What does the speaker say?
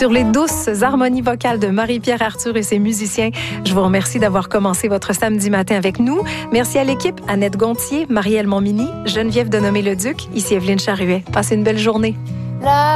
sur les douces harmonies vocales de Marie-Pierre Arthur et ses musiciens. Je vous remercie d'avoir commencé votre samedi matin avec nous. Merci à l'équipe, Annette Gontier, Marie-Èle Montminy, Geneviève Denomé-Leduc. Ici Evelyne Charruet. Passez une belle journée.